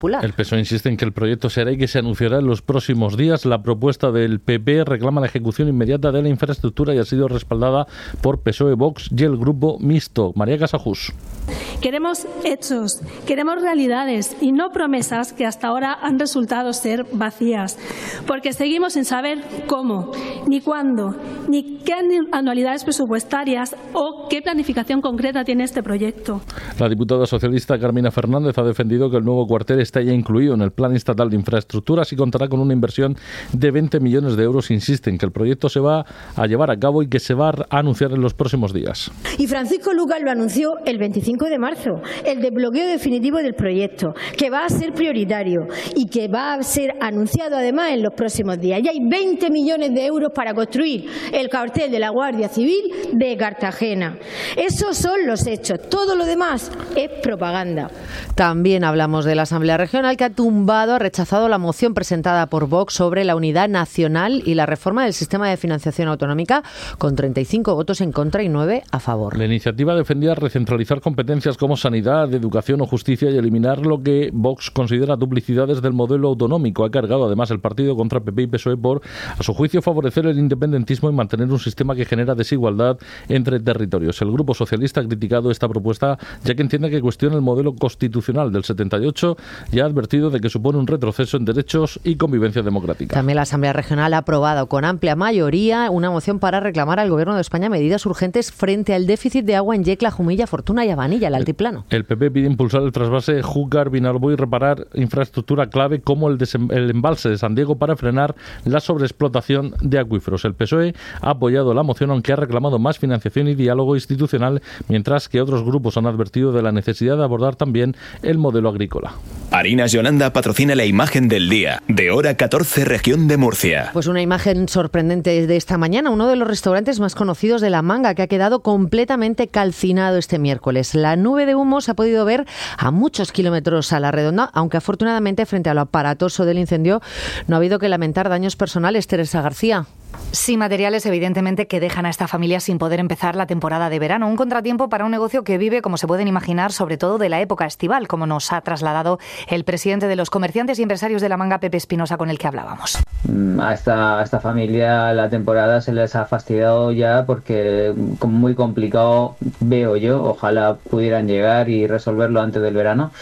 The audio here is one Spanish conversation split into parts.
El PSOE insiste en que el proyecto se hará y que se anunciará en los próximos días. La propuesta del PP reclama la ejecución inmediata de la infraestructura y ha sido respaldada por PSOE, Vox y el Grupo Mixto. María Casajús. Queremos hechos, queremos realidades y no promesas que hasta ahora han resultado ser vacías, porque seguimos sin saber cómo, ni cuándo, ni qué anualidades presupuestarias o qué planificación concreta tiene este proyecto. La diputada socialista Carmina Fernández ha defendido que el nuevo cuartel está ya incluido en el Plan Estatal de Infraestructuras y contará con una inversión de 20 millones de euros. Insiste en que el proyecto se va a llevar a cabo y que se va a anunciar en los próximos días. Y Francisco Lucas lo anunció el 25 de marzo, el desbloqueo definitivo del proyecto, que va a ser prioritario y que va a ser anunciado además en los próximos días. Ya hay 20 millones de euros para construir el cuartel de la Guardia Civil de Cartagena. Esos son los hechos. Todo lo demás es propaganda. También hablamos de la Asamblea Regional, que ha rechazado la moción presentada por Vox sobre la unidad nacional y la reforma del sistema de financiación autonómica, con 35 votos en contra y 9 a favor. La iniciativa defendía recentralizar competencias como sanidad, educación o justicia y eliminar lo que Vox considera duplicidades del modelo autonómico. Ha cargado además el partido contra PP y PSOE por, a su juicio, favorecer el independentismo y mantener un sistema que genera desigualdad entre territorios. El Grupo Socialista ha criticado esta propuesta, ya que entiende que cuestiona el modelo constitucional del 78 y ha advertido de que supone un retroceso en derechos y convivencia democrática. También la Asamblea Regional ha aprobado con amplia mayoría una moción para reclamar al Gobierno de España medidas urgentes frente al déficit de agua en Yecla, Jumilla, Fortuna y Abanilla, el altiplano. El PP pide impulsar el trasvase Júcar-Vinalbó y reparar infraestructura clave como el embalse de San Diego para frenar la sobreexplotación de acuíferos. El PSOE ha apoyado la moción, aunque ha reclamado más financiación y diálogo institucional, mientras que otros grupos han advertido de la necesidad de abordar también el modelo agrícola. Harinas Yolanda patrocina la imagen del día, de hora 14, región de Murcia. Pues una imagen sorprendente de esta mañana, uno de los restaurantes más conocidos de La Manga, que ha quedado completamente calcinado este miércoles. La nube de humo se ha podido ver a muchos kilómetros a la redonda, aunque afortunadamente frente a lo aparatoso del incendio no ha habido que lamentar daños personales. Teresa García. Sí, materiales evidentemente que dejan a esta familia sin poder empezar la temporada de verano. Un contratiempo para un negocio que vive, como se pueden imaginar, sobre todo de la época estival, como nos ha trasladado el presidente de los comerciantes y empresarios de La Manga, Pepe Espinosa, con el que hablábamos. A esta familia la temporada se les ha fastidiado ya porque muy complicado veo yo. Ojalá pudieran llegar y resolverlo antes del verano,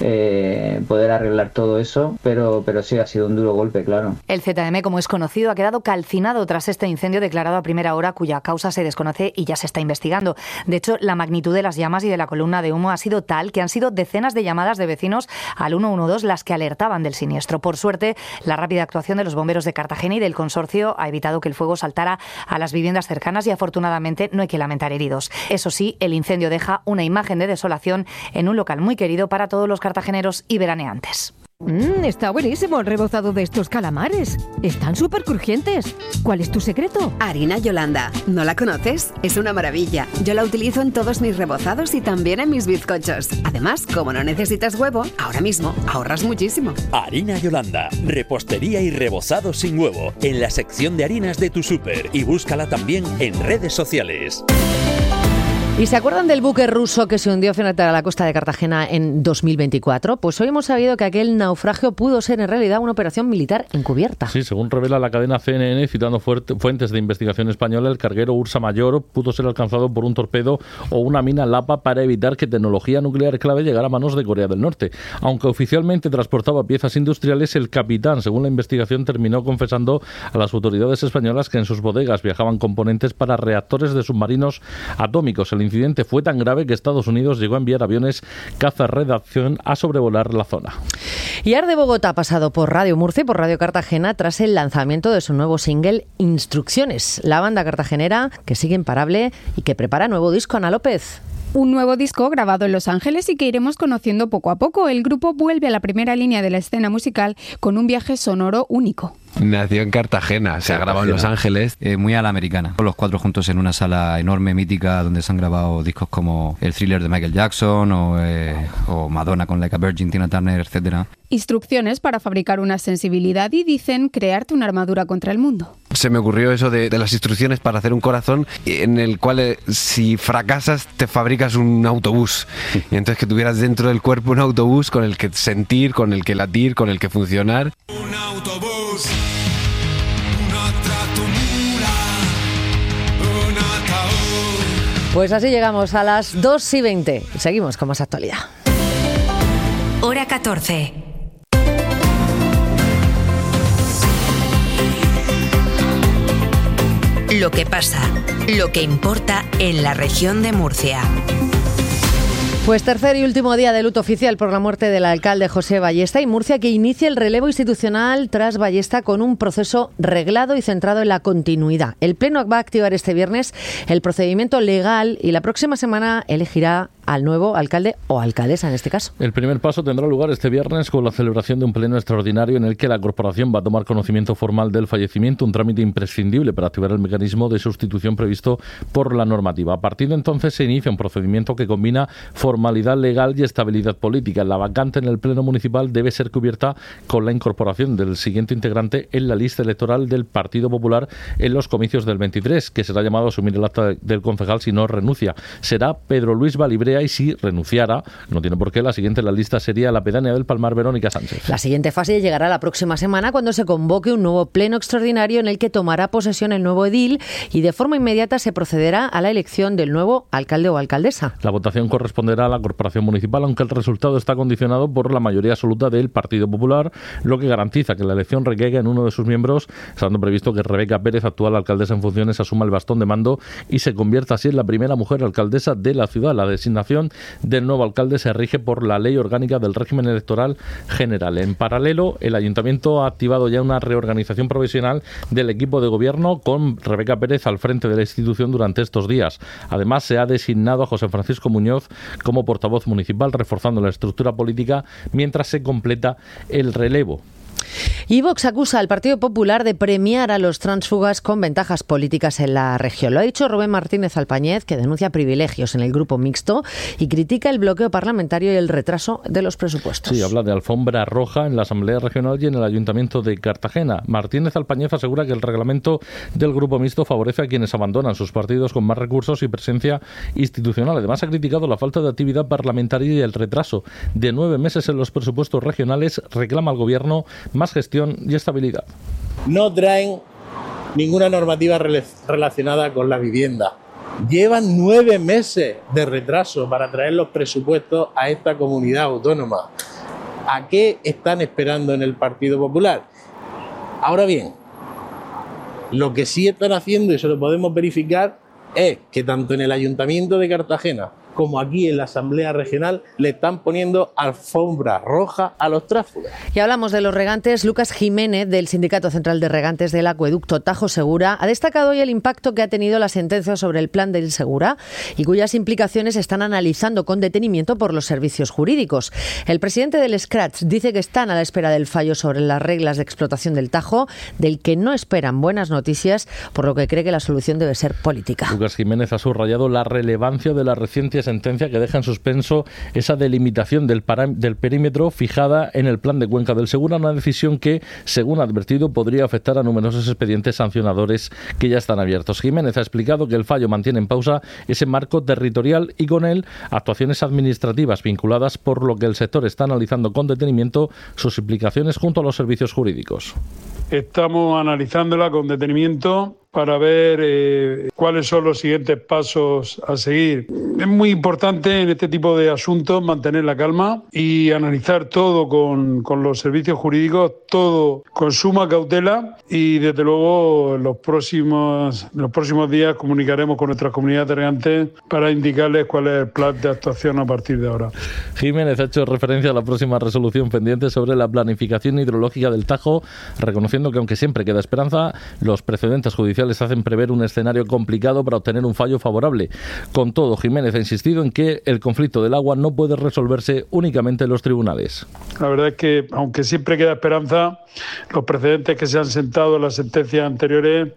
poder arreglar todo eso, pero sí ha sido un duro golpe, claro. El ZM, como es conocido, ha quedado calcinado tras este incendio declarado a primera hora, cuya causa se desconoce y ya se está investigando. De hecho, la magnitud de las llamas y de la columna de humo ha sido tal que han sido decenas de llamadas de vecinos al 112 las que alertaban del siniestro. Por suerte, la rápida actuación de los bomberos de Cartagena y del consorcio ha evitado que el fuego saltara a las viviendas cercanas y afortunadamente no hay que lamentar heridos. Eso sí, el incendio deja una imagen de desolación en un local muy querido para todos los cartageneros y veraneantes. Está buenísimo el rebozado de estos calamares. Están súper crujientes. ¿Cuál es tu secreto? Harina Yolanda. ¿No la conoces? Es una maravilla. Yo la utilizo en todos mis rebozados y también en mis bizcochos. Además, como no necesitas huevo, ahora mismo ahorras muchísimo. Harina Yolanda. Repostería y rebozado sin huevo. En la sección de harinas de tu súper. Y búscala también en redes sociales. ¿Y se acuerdan del buque ruso que se hundió frente a la costa de Cartagena en 2024? Pues hoy hemos sabido que aquel naufragio pudo ser en realidad una operación militar encubierta. Sí, según revela la cadena CNN, citando fuentes de investigación española, el carguero Ursa Mayor pudo ser alcanzado por un torpedo o una mina Lapa para evitar que tecnología nuclear clave llegara a manos de Corea del Norte. Aunque oficialmente transportaba piezas industriales, el capitán, según la investigación, terminó confesando a las autoridades españolas que en sus bodegas viajaban componentes para reactores de submarinos atómicos. El incidente fue tan grave que Estados Unidos llegó a enviar aviones caza-redacción a sobrevolar la zona. Y Arde Bogotá ha pasado por Radio Murcia y por Radio Cartagena tras el lanzamiento de su nuevo single Instrucciones. La banda cartagenera, que sigue imparable y que prepara nuevo disco. Ana López. Un nuevo disco grabado en Los Ángeles y que iremos conociendo poco a poco. El grupo vuelve a la primera línea de la escena musical con un viaje sonoro único. Nació en Cartagena, se ha grabado en Los Ángeles. Muy a la americana. Los cuatro juntos en una sala enorme, mítica, donde se han grabado discos como El Thriller de Michael Jackson o Madonna con Like a Virgin, Tina Turner, etcétera. Instrucciones para fabricar una sensibilidad y, dicen, crearte una armadura contra el mundo. se me ocurrió eso de las instrucciones para hacer un corazón en el cual si fracasas te fabricas un autobús. Y entonces que tuvieras dentro del cuerpo un autobús con el que sentir, con el que latir, con el que funcionar. Un autobús. Pues así llegamos a las 2:20. Seguimos con más actualidad. Hora 14. Lo que pasa, lo que importa en la región de Murcia. Pues tercer y último día de luto oficial por la muerte del alcalde José Ballesta y Murcia, que inicia el relevo institucional tras Ballesta con un proceso reglado y centrado en la continuidad. El Pleno va a activar este viernes el procedimiento legal y la próxima semana elegirá al nuevo alcalde o alcaldesa en este caso. El primer paso tendrá lugar este viernes con la celebración de un pleno extraordinario en el que la corporación va a tomar conocimiento formal del fallecimiento, un trámite imprescindible para activar el mecanismo de sustitución previsto por la normativa. A partir de entonces se inicia un procedimiento que combina formalidad legal y estabilidad política. La vacante en el pleno municipal debe ser cubierta con la incorporación del siguiente integrante en la lista electoral del Partido Popular en los comicios del 23, que será llamado a asumir el acta del concejal si no renuncia. Será Pedro Luis Balibrea y si renunciara, no tiene por qué, la siguiente en la lista sería la pedánea del Palmar, Verónica Sánchez. La siguiente fase llegará la próxima semana cuando se convoque un nuevo pleno extraordinario en el que tomará posesión el nuevo edil y de forma inmediata se procederá a la elección del nuevo alcalde o alcaldesa. La votación corresponderá a la corporación municipal, aunque el resultado está condicionado por la mayoría absoluta del Partido Popular, lo que garantiza que la elección recaiga en uno de sus miembros, estando previsto que Rebeca Pérez, actual alcaldesa en funciones, asuma el bastón de mando y se convierta así en la primera mujer alcaldesa de la ciudad. La designación del nuevo alcalde se rige por la Ley Orgánica del Régimen Electoral General. En paralelo, el Ayuntamiento ha activado ya una reorganización provisional del equipo de gobierno con Rebeca Pérez al frente de la institución durante estos días. Además, se ha designado a José Francisco Muñoz como portavoz municipal, reforzando la estructura política mientras se completa el relevo. Y Vox acusa al Partido Popular de premiar a los tránsfugas con ventajas políticas en la región. Lo ha dicho Rubén Martínez Alpañez, que denuncia privilegios en el grupo mixto y critica el bloqueo parlamentario y el retraso de los presupuestos. Sí, habla de alfombra roja en la Asamblea Regional y en el Ayuntamiento de Cartagena. Martínez Alpañez asegura que el reglamento del grupo mixto favorece a quienes abandonan sus partidos con más recursos y presencia institucional. Además, ha criticado la falta de actividad parlamentaria y el retraso de 9 meses en los presupuestos regionales. Reclama al Gobierno más gestión y estabilidad. No traen ninguna normativa relacionada con la vivienda. Llevan 9 meses de retraso para traer los presupuestos a esta comunidad autónoma. ¿A qué están esperando en el Partido Popular? Ahora bien, lo que sí están haciendo, y se lo podemos verificar, es que tanto en el Ayuntamiento de Cartagena como aquí en la Asamblea Regional le están poniendo alfombra roja a los tránsfugas. Y hablamos de los regantes. Lucas Jiménez, del Sindicato Central de Regantes del Acueducto Tajo Segura, ha destacado hoy el impacto que ha tenido la sentencia sobre el plan del Segura y cuyas implicaciones se están analizando con detenimiento por los servicios jurídicos. El presidente del Scratch dice que están a la espera del fallo sobre las reglas de explotación del Tajo, del que no esperan buenas noticias, por lo que cree que la solución debe ser política. Lucas Jiménez ha subrayado la relevancia de la reciente sentencia que deja en suspenso esa delimitación del perímetro fijada en el plan de Cuenca del Segura, una decisión que, según ha advertido, podría afectar a numerosos expedientes sancionadores que ya están abiertos. Jiménez ha explicado que el fallo mantiene en pausa ese marco territorial y con él actuaciones administrativas vinculadas, por lo que el sector está analizando con detenimiento sus implicaciones junto a los servicios jurídicos. Estamos analizándola con detenimiento para ver cuáles son los siguientes pasos a seguir. Es muy importante en este tipo de asuntos mantener la calma y analizar todo con los servicios jurídicos, todo con suma cautela, y desde luego en los próximos días comunicaremos con nuestras comunidades de regantes para indicarles cuál es el plan de actuación a partir de ahora. Jiménez ha hecho referencia a la próxima resolución pendiente sobre la planificación hidrológica del Tajo, reconociendo que aunque siempre queda esperanza, los precedentes judiciales hacen prever un escenario complicado para obtener un fallo favorable. Con todo, Jiménez ha insistido en que el conflicto del agua no puede resolverse únicamente en los tribunales. La verdad es que, aunque siempre queda esperanza, los precedentes que se han sentado en las sentencias anteriores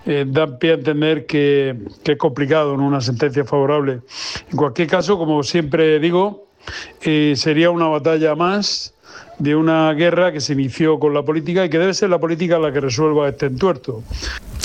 dan pie a entender que es complicado en una sentencia favorable. En cualquier caso, como siempre digo, sería una batalla más de una guerra que se inició con la política y que debe ser la política la que resuelva este entuerto.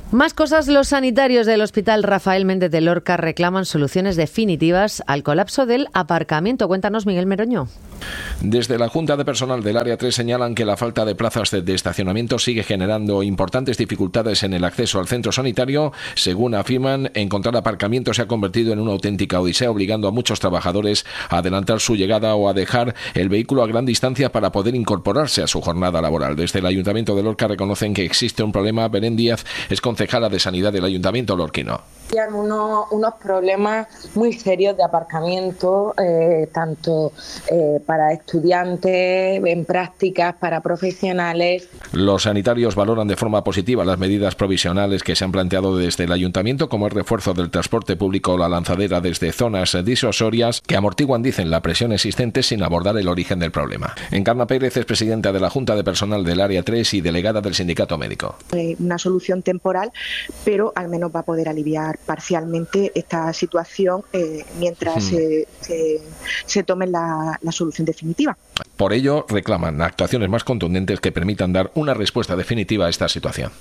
Más cosas, los sanitarios del Hospital Rafael Méndez de Lorca reclaman soluciones definitivas al colapso del aparcamiento. Cuéntanos, Miguel Meroño. Desde la Junta de Personal del Área 3 señalan que la falta de plazas de estacionamiento sigue generando importantes dificultades en el acceso al centro sanitario. Según afirman, encontrar aparcamiento se ha convertido en una auténtica odisea, obligando a muchos trabajadores a adelantar su llegada o a dejar el vehículo a gran distancia para poder incorporarse a su jornada laboral. Desde el Ayuntamiento de Lorca reconocen que existe un problema. Belén Díaz es concejala de Sanidad del Ayuntamiento lorquino. Hay unos problemas muy serios de aparcamiento, tanto para estudiantes, en prácticas, para profesionales. Los sanitarios valoran de forma positiva las medidas provisionales que se han planteado desde el Ayuntamiento, como el refuerzo del transporte público o la lanzadera desde zonas disuasorias que amortiguan, dicen, la presión existente sin abordar el origen del problema. Encarna Pérez es presidenta de la Junta de Personal del Área 3 y delegada del Sindicato Médico. Una solución temporal, pero al menos va a poder aliviar parcialmente esta situación mientras se tome la solución definitiva. Por ello, reclaman actuaciones más contundentes que permitan dar una respuesta definitiva a esta situación.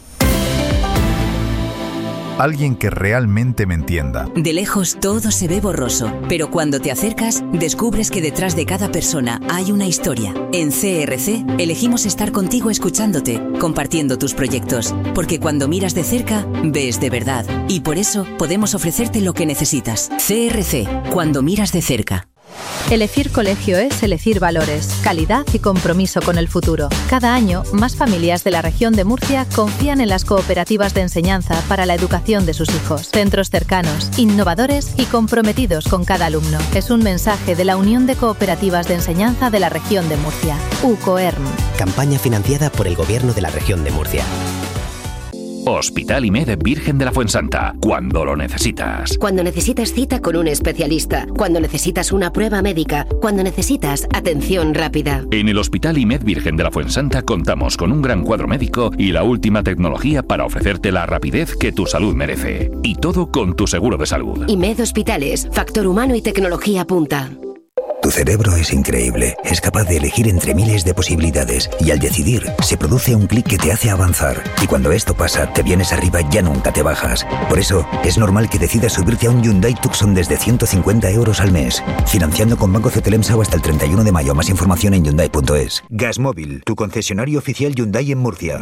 Alguien que realmente me entienda. De lejos todo se ve borroso, pero cuando te acercas, descubres que detrás de cada persona hay una historia. En CRC elegimos estar contigo escuchándote, compartiendo tus proyectos, porque cuando miras de cerca, ves de verdad. Y por eso podemos ofrecerte lo que necesitas. CRC, cuando miras de cerca. Elegir colegio es elegir valores, calidad y compromiso con el futuro. Cada año, más familias de la región de Murcia confían en las cooperativas de enseñanza para la educación de sus hijos. Centros cercanos, innovadores y comprometidos con cada alumno. Es un mensaje de la Unión de Cooperativas de Enseñanza de la región de Murcia, UCOERM. Campaña financiada por el Gobierno de la región de Murcia. Hospital IMED Virgen de la Fuensanta, cuando lo necesitas. Cuando necesitas cita con un especialista, cuando necesitas una prueba médica, cuando necesitas atención rápida. En el Hospital IMED Virgen de la Fuensanta contamos con un gran cuadro médico y la última tecnología para ofrecerte la rapidez que tu salud merece. Y todo con tu seguro de salud. IMED Hospitales, factor humano y tecnología punta. Tu cerebro es increíble, es capaz de elegir entre miles de posibilidades y al decidir se produce un clic que te hace avanzar y cuando esto pasa te vienes arriba y ya nunca te bajas. Por eso es normal que decidas subirte a un Hyundai Tucson desde 150 euros al mes, financiando con Banco Cetelemsau hasta el 31 de mayo. Más información en Hyundai.es. Gasmóvil, tu concesionario oficial Hyundai en Murcia.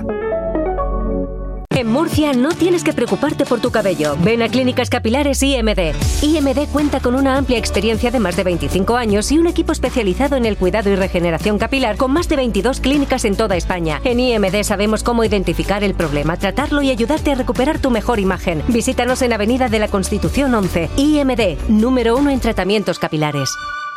En Murcia no tienes que preocuparte por tu cabello. Ven a Clínicas Capilares IMD. IMD cuenta con una amplia experiencia de más de 25 años y un equipo especializado en el cuidado y regeneración capilar con más de 22 clínicas en toda España. En IMD sabemos cómo identificar el problema, tratarlo y ayudarte a recuperar tu mejor imagen. Visítanos en Avenida de la Constitución 11. IMD, número 1 en tratamientos capilares.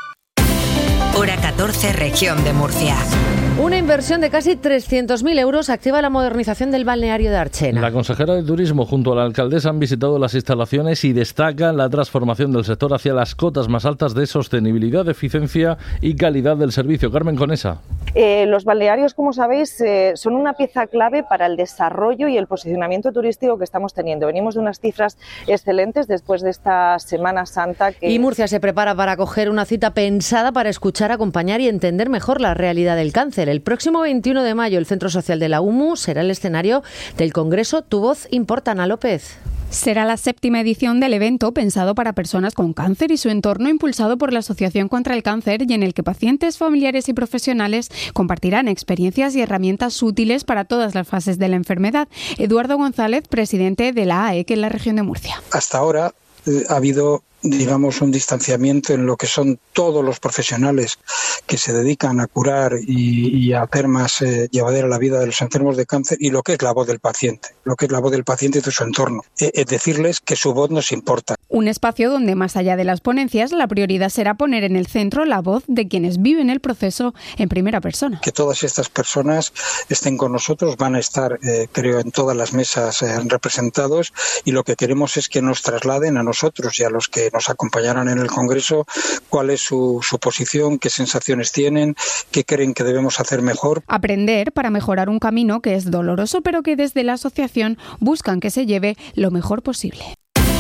Hora 14, región de Murcia. Una inversión de casi 300.000 euros activa la modernización del balneario de Archena. La consejera de Turismo junto a la alcaldesa han visitado las instalaciones y destacan la transformación del sector hacia las cotas más altas de sostenibilidad, eficiencia y calidad del servicio. Carmen Conesa. Los balnearios, como sabéis, son una pieza clave para el desarrollo y el posicionamiento turístico que estamos teniendo. Venimos de unas cifras excelentes después de esta Semana Santa. Y Murcia se prepara para acoger una cita pensada para escuchar, acompañar y entender mejor la realidad del cáncer. El próximo 21 de mayo el Centro Social de la UMU será el escenario del Congreso Tu Voz Importa, Ana López. Será la 7ª edición del evento pensado para personas con cáncer y su entorno, impulsado por la Asociación contra el Cáncer y en el que pacientes, familiares y profesionales compartirán experiencias y herramientas útiles para todas las fases de la enfermedad. Eduardo González, presidente de la AEC en la región de Murcia. Hasta ahora ha habido, digamos, un distanciamiento en lo que son todos los profesionales que se dedican a curar y a hacer más llevadera la vida de los enfermos de cáncer y lo que es la voz del paciente, y de su entorno. Es decirles que su voz nos importa. Un espacio donde, más allá de las ponencias, la prioridad será poner en el centro la voz de quienes viven el proceso en primera persona. Que todas estas personas estén con nosotros, van a estar, creo, en todas las mesas representados y lo que queremos es que nos trasladen a nosotros y a los que nos acompañarán en el Congreso cuál es su posición, qué sensaciones tienen, qué creen que debemos hacer mejor. Aprender para mejorar un camino que es doloroso, pero que desde la asociación buscan que se lleve lo mejor posible.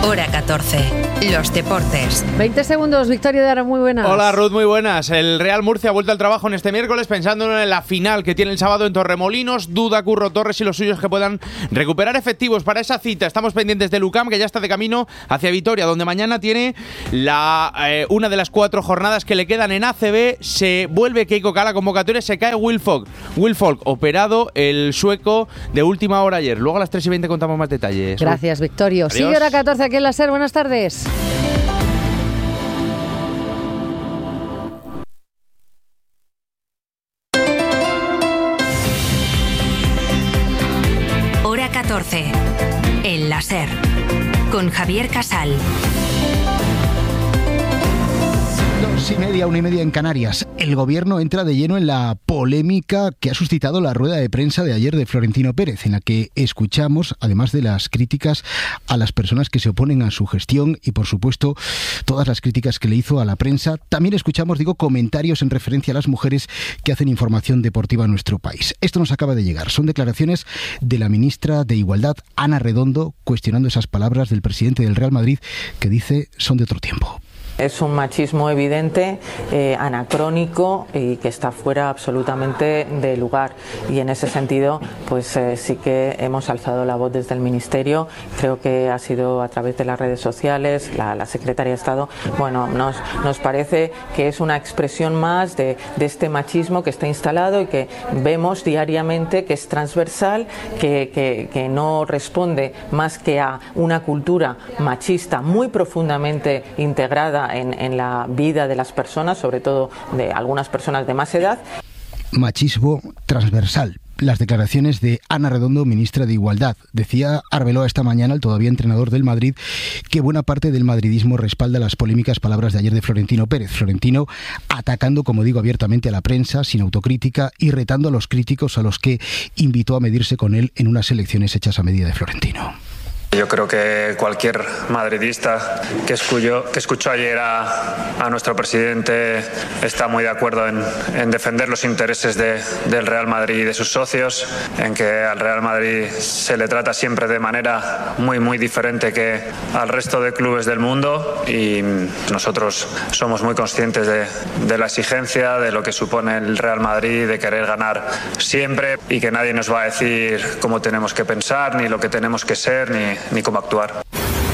Hora 14. Los deportes. 20 segundos, Victoria de Ara, muy buenas. Hola Ruth, muy buenas. El Real Murcia ha vuelto al trabajo en este miércoles pensando en la final que tiene el sábado en Torremolinos. Duda Curro Torres y los suyos que puedan recuperar efectivos para esa cita. Estamos pendientes del UCAM, que ya está de camino hacia Vitoria, donde mañana tiene una de las 4 jornadas que le quedan en ACB. Se vuelve Keiko a la convocatoria, se cae Will Fogg, operado, el sueco, de última hora ayer. Luego a las 3:20 contamos más detalles. Gracias, Victorio. Adiós. Sigue Hora 14 aquí en la SER. Buenas tardes. Hora 14. En la SER. Con Javier Casal. 2:30, 1:30 en Canarias. El gobierno entra de lleno en la polémica que ha suscitado la rueda de prensa de ayer de Florentino Pérez, en la que escuchamos, además de las críticas a las personas que se oponen a su gestión y, por supuesto, todas las críticas que le hizo a la prensa, también escuchamos, comentarios en referencia a las mujeres que hacen información deportiva en nuestro país. Esto nos acaba de llegar. Son declaraciones de la ministra de Igualdad, Ana Redondo, cuestionando esas palabras del presidente del Real Madrid, que dice son de otro tiempo. Es un machismo evidente, anacrónico y que está fuera absolutamente de lugar. Y en ese sentido, pues sí que hemos alzado la voz desde el Ministerio. Creo que ha sido a través de las redes sociales, la Secretaría de Estado. Bueno, nos parece que es una expresión más de este machismo que está instalado y que vemos diariamente que es transversal, que no responde más que a una cultura machista muy profundamente integrada en la vida de las personas, sobre todo de algunas personas de más edad. Machismo transversal. Las declaraciones de Ana Redondo, ministra de Igualdad. Decía Arbeloa esta mañana, el todavía entrenador del Madrid, que buena parte del madridismo respalda las polémicas palabras de ayer de Florentino Pérez. Florentino atacando, como digo, abiertamente a la prensa, sin autocrítica, y retando a los críticos a los que invitó a medirse con él en unas elecciones hechas a medida de Florentino. Yo creo que cualquier madridista que escuchó ayer a nuestro presidente está muy de acuerdo en defender los intereses del Real Madrid y de sus socios, en que al Real Madrid se le trata siempre de manera muy, muy diferente que al resto de clubes del mundo, y nosotros somos muy conscientes de la exigencia, de lo que supone el Real Madrid, de querer ganar siempre, y que nadie nos va a decir cómo tenemos que pensar, ni lo que tenemos que ser, ni cómo actuar.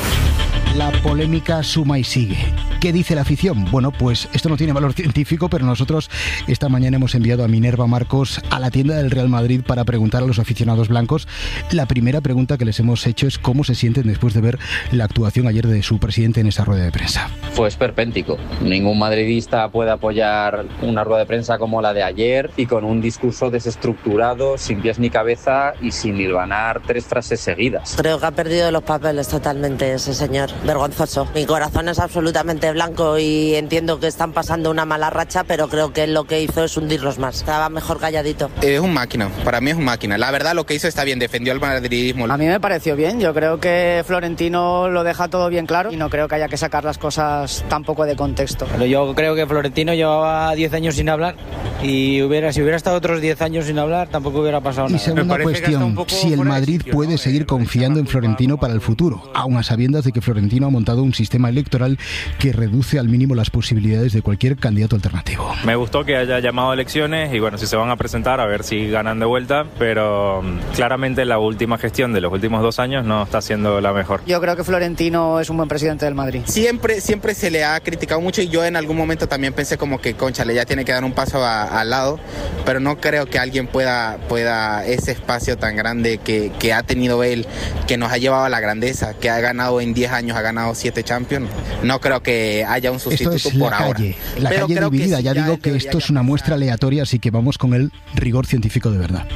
La polémica suma y sigue. ¿Qué dice la afición? Bueno, pues esto no tiene valor científico, pero nosotros esta mañana hemos enviado a Minerva Marcos a la tienda del Real Madrid para preguntar a los aficionados blancos. La primera pregunta que les hemos hecho es cómo se sienten después de ver la actuación ayer de su presidente en esa rueda de prensa. Fue esperpéntico. Ningún madridista puede apoyar una rueda de prensa como la de ayer y con un discurso desestructurado, sin pies ni cabeza y sin hilvanar 3 frases seguidas. Creo que ha perdido los papeles totalmente ese señor. Vergonzoso. Mi corazón es absolutamente blanco y entiendo que están pasando una mala racha, pero creo que lo que hizo es hundirlos más. Estaba mejor calladito. Es un máquina, para mí es un máquina. La verdad, lo que hizo está bien, defendió al madridismo. A mí me pareció bien, yo creo que Florentino lo deja todo bien claro y no creo que haya que sacar las cosas tampoco de contexto. Pero yo creo que Florentino llevaba 10 años sin hablar y si hubiera estado otros 10 años sin hablar tampoco hubiera pasado nada. Y segunda cuestión, si el Madrid puede seguir confiando en Florentino para el futuro, aun a sabiendas de que Florentino ha montado un sistema electoral que reduce al mínimo las posibilidades de cualquier candidato alternativo. Me gustó que haya llamado a elecciones y bueno, si se van a presentar a ver si ganan de vuelta, pero claramente la última gestión de los últimos 2 años no está siendo la mejor. Yo creo que Florentino es un buen presidente del Madrid. Siempre se le ha criticado mucho y yo en algún momento también pensé como que cónchale, ya tiene que dar un paso al lado, pero no creo que alguien pueda ese espacio tan grande que ha tenido él, que nos ha llevado a la grandeza, que ha ganado en 10 años, ha ganado 7 Champions. No creo que haya un sustituto esto es por la calle, ahora. La calle dividida, sí, ya digo que esto es una muestra aleatoria, así que vamos con el rigor científico de verdad.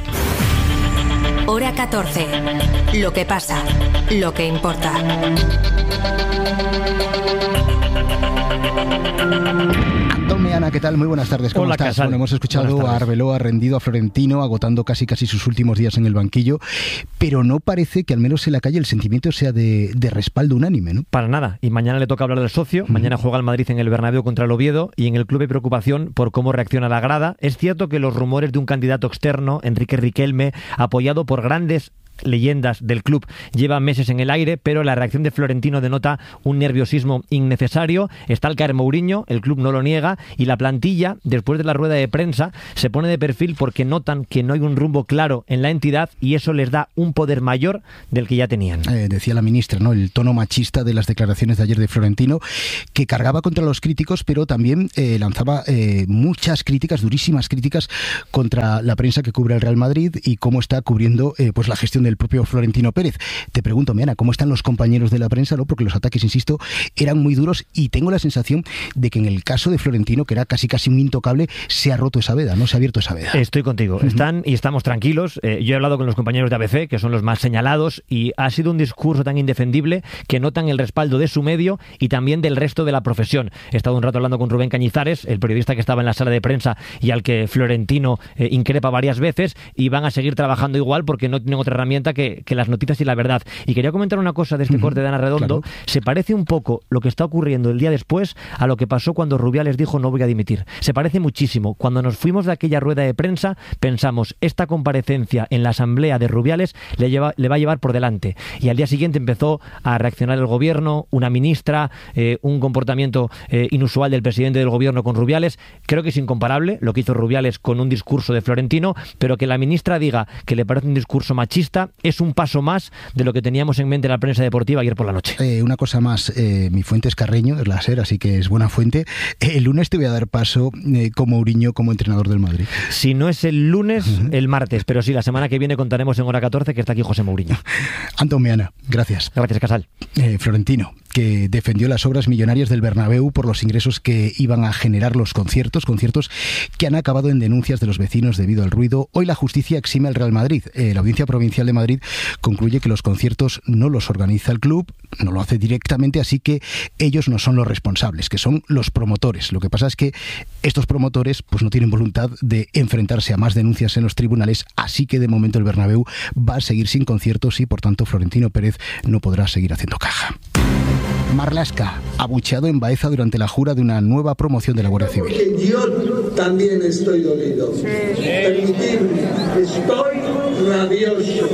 Hora 14. Lo que pasa, lo que importa. Ana, ¿qué tal? Muy buenas tardes, ¿cómo estás? Bueno, hemos escuchado a Arbeloa rendido a Florentino, agotando casi sus últimos días en el banquillo, pero no parece que al menos en la calle el sentimiento sea de respaldo unánime, ¿no? Para nada, y mañana le toca hablar del socio, mañana juega el Madrid en el Bernabéu contra el Oviedo, y en el club hay preocupación por cómo reacciona la grada. Es cierto que los rumores de un candidato externo, Enrique Riquelme, apoyado por grandes leyendas del club lleva meses en el aire, pero la reacción de Florentino denota un nerviosismo innecesario. Está al caer Mourinho, el club no lo niega, y la plantilla, después de la rueda de prensa, se pone de perfil porque notan que no hay un rumbo claro en la entidad y eso les da un poder mayor del que ya tenían. Decía la ministra, ¿no?, el tono machista de las declaraciones de ayer de Florentino, que cargaba contra los críticos, pero también lanzaba muchas críticas, durísimas críticas contra la prensa que cubre el Real Madrid y cómo está cubriendo pues la gestión del propio Florentino Pérez. Te pregunto, Meana, ¿cómo están los compañeros de la prensa? ¿No? Porque los ataques, insisto, eran muy duros y tengo la sensación de que en el caso de Florentino, que era casi un intocable, se ha roto esa veda, ¿no? Se ha abierto esa veda. Estoy contigo. Están y estamos tranquilos. Yo he hablado con los compañeros de ABC, que son los más señalados, y ha sido un discurso tan indefendible que notan el respaldo de su medio y también del resto de la profesión. He estado un rato hablando con Rubén Cañizares, el periodista que estaba en la sala de prensa y al que Florentino increpa varias veces, y van a seguir trabajando igual porque no tienen otra herramienta que las noticias y la verdad. Y quería comentar una cosa de este corte de Ana Redondo. Claro. Se parece un poco lo que está ocurriendo el día después a lo que pasó cuando Rubiales dijo no voy a dimitir. Se parece muchísimo. Cuando nos fuimos de aquella rueda de prensa pensamos, esta comparecencia en la asamblea de Rubiales le va a llevar por delante. Y al día siguiente empezó a reaccionar el gobierno, una ministra, un comportamiento inusual del presidente del gobierno con Rubiales. Creo que es incomparable lo que hizo Rubiales con un discurso de Florentino, pero que la ministra diga que le parece un discurso machista es un paso más de lo que teníamos en mente en la prensa deportiva ayer por la noche. Una cosa más, mi fuente es Carreño, es la SER, así que es buena fuente. El lunes te voy a dar paso con Mourinho como entrenador del Madrid. Si no es el lunes, el martes, pero sí, la semana que viene contaremos en Hora 14 que está aquí José Mourinho. Antón Meana, gracias. Gracias, Casal. Florentino, que defendió las obras millonarias del Bernabéu por los ingresos que iban a generar los conciertos que han acabado en denuncias de los vecinos debido al ruido. Hoy la justicia exime al Real Madrid. La Audiencia Provincial de Madrid concluye que los conciertos no los organiza el club, no lo hace directamente, así que ellos no son los responsables, que son los promotores. Lo que pasa es que estos promotores pues no tienen voluntad de enfrentarse a más denuncias en los tribunales, así que de momento el Bernabéu va a seguir sin conciertos y por tanto Florentino Pérez no podrá seguir haciendo caja. Marlaska, abucheado en Baeza durante la jura de una nueva promoción de la Guardia Civil. Porque yo también estoy dolido. Permitidme, estoy rabioso.